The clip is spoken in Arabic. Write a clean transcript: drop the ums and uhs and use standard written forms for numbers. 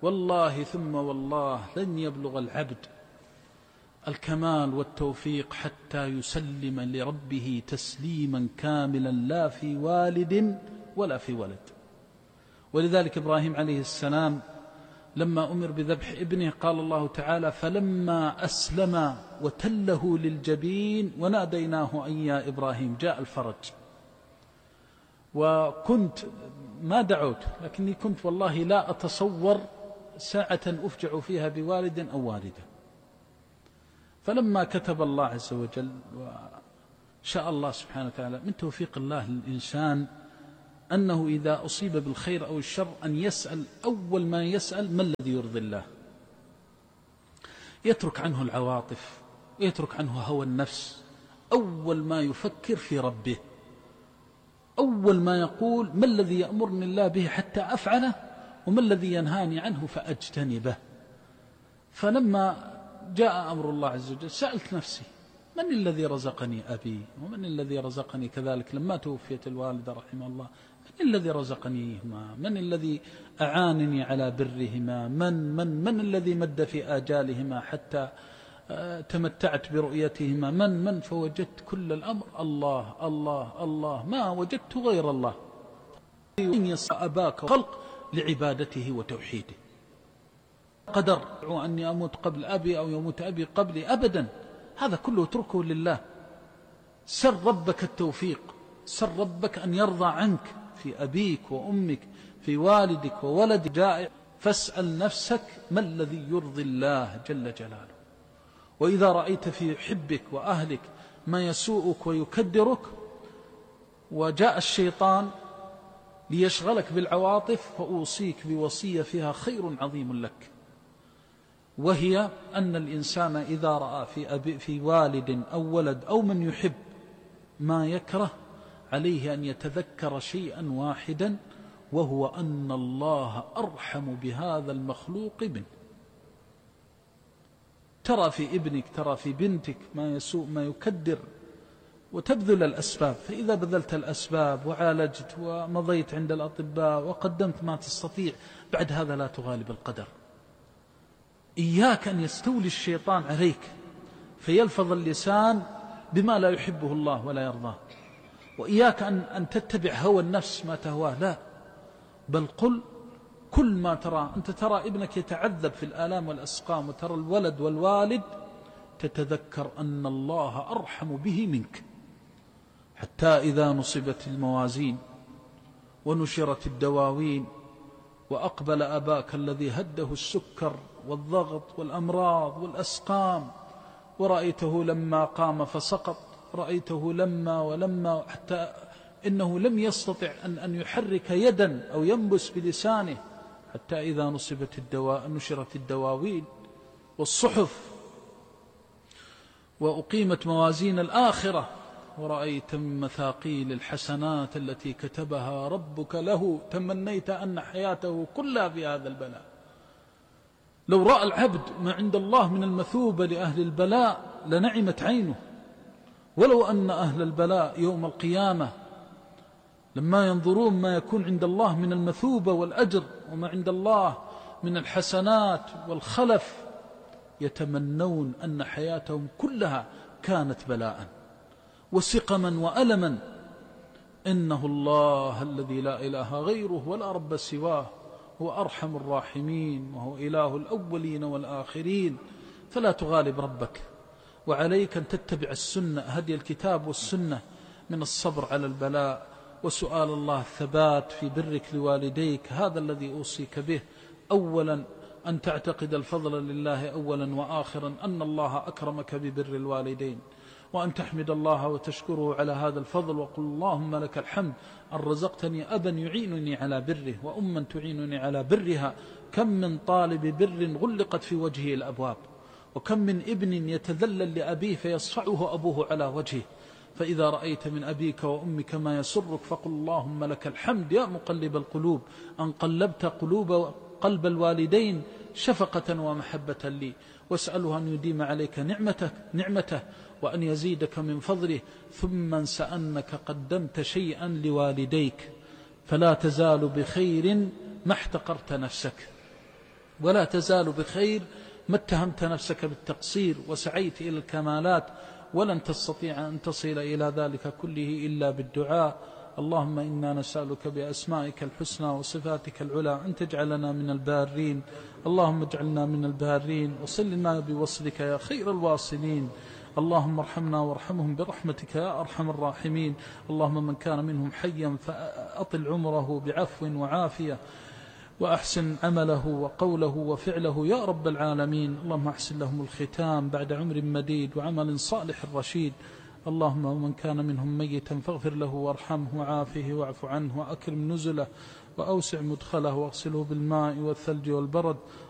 والله ثم والله لن يبلغ العبد الكمال والتوفيق حتى يسلم لربه تسليما كاملا لا في والد ولا في ولد. ولذلك إبراهيم عليه السلام لما أمر بذبح ابنه قال الله تعالى: فلما أسلم وتله للجبين وناديناه أن يا إبراهيم. جاء الفرج. وكنت ما دعوت، لكني كنت والله لا أتصور ساعة أفجع فيها بوالد أو والدة. فلما كتب الله عز وجل وشاء الله سبحانه وتعالى من توفيق الله للإنسان أنه إذا أصيب بالخير أو الشر أن يسأل، أول ما يسأل: ما الذي يرضي الله؟ يترك عنه العواطف ويترك عنه هوى النفس. أول ما يفكر في ربه، أول ما يقول: ما الذي يأمرني الله به حتى أفعله، وما الذي ينهاني عنه فأجتنبه. فلما جاء أمر الله عز وجل سألت نفسي: من الذي رزقني أبي، ومن الذي رزقني كذلك لما توفيت الوالدة رحمه الله، من الذي رزقنيهما، من الذي أعانني على برهما، من الذي مد في آجالهما حتى تمتعت برؤيتهما، من فوجدت كل الأمر الله الله الله، ما وجدت غير الله. إن يصى أباك خلق لعبادته وتوحيده. قدر أني أموت قبل أبي أو يموت أبي قبلي أبدا، هذا كله اتركه لله. سر ربك التوفيق، سر ربك أن يرضى عنك في أبيك وأمك، في والدك وولدك. جائع، فاسأل نفسك: ما الذي يرضي الله جل جلاله؟ وإذا رأيت في حبك وأهلك ما يسوءك ويكدرك، وجاء الشيطان ليشغلك بالعواطف، فأوصيك بوصية فيها خير عظيم لك، وهي أن الإنسان إذا رأى في والد أو ولد أو من يحب ما يكره، عليه أن يتذكر شيئا واحدا، وهو أن الله أرحم بهذا المخلوق منه. ترى في ابنك، ترى في بنتك ما يسوء ما يكدر، وتبذل الأسباب. فإذا بذلت الأسباب وعالجت ومضيت عند الأطباء وقدمت ما تستطيع، بعد هذا لا تغالب القدر. إياك أن يستولي الشيطان عليك فيلفظ اللسان بما لا يحبه الله ولا يرضاه، وإياك أن تتبع هوى النفس ما تهواه، لا، بل قل كل ما ترى. أنت ترى ابنك يتعذب في الآلام والأسقام، وترى الولد والوالد، تتذكر أن الله أرحم به منك. حتى إذا نصبت الموازين ونشرت الدواوين وأقبل أباك الذي هده السكر والضغط والأمراض والأسقام، ورأيته لما قام فسقط، رأيته لما حتى إنه لم يستطع أن يحرك يدا أو ينبس بلسانه، حتى إذا نشرت الدواوين والصحف وأقيمت موازين الآخرة، ورأيت من مثاقيل الحسنات التي كتبها ربك له، تمنيت أن حياته كلها في هذا البلاء. لو رأى العبد ما عند الله من المثوبة لأهل البلاء لنعمت عينه. ولو أن أهل البلاء يوم القيامة لما ينظرون ما يكون عند الله من المثوبة والأجر وما عند الله من الحسنات والخلف، يتمنون أن حياتهم كلها كانت بلاء وسقما وألما. إنه الله الذي لا إله غيره ولا رب سواه، هو أرحم الراحمين، وهو إله الأولين والآخرين. فلا تغالب ربك، وعليك أن تتبع السنة، هدي الكتاب والسنة، من الصبر على البلاء وسؤال الله الثبات في برك لوالديك. هذا الذي أوصيك به. أولا أن تعتقد الفضل لله أولا وآخرا، أن الله أكرمك ببر الوالدين، وأن تحمد الله وتشكره على هذا الفضل، وقل اللهم لك الحمد أن رزقتني أبا يعينني على بره وأما تعينني على برها. كم من طالب بر غلقت في وجهه الأبواب، وكم من ابن يتذلل لأبيه فيصفعه أبوه على وجهه. فإذا رأيت من أبيك وأمك ما يسرك فقل اللهم لك الحمد يا مقلب القلوب أن قلبت قلب الوالدين شفقة ومحبة لي، واسأله أن يديم عليك نعمته وأن يزيدك من فضله. ثم انس أنك قدمت شيئا لوالديك، فلا تزال بخير ما احتقرت نفسك. ولا تزال بخير ما اتهمت نفسك بالتقصير وسعيت إلى الكمالات، ولن تستطيع أن تصل إلى ذلك كله إلا بالدعاء. اللهم إنا نسألك بأسمائك الحسنى وصفاتك العلى أن تجعلنا من البارين. اللهم اجعلنا من البارين، وصلنا بوصلك يا خير الواصلين. اللهم ارحمنا وارحمهم برحمتك يا أرحم الراحمين. اللهم من كان منهم حيا فأطل عمره بعفو وعافية، وأحسن عمله وقوله وفعله يا رب العالمين. اللهم أحسن لهم الختام بعد عمر مديد وعمل صالح رشيد. اللهم ومن كان منهم ميتا فاغفر له وارحمه وعافه واعف عنه وأكرم نزله وأوسع مدخله واغسله بالماء والثلج والبرد.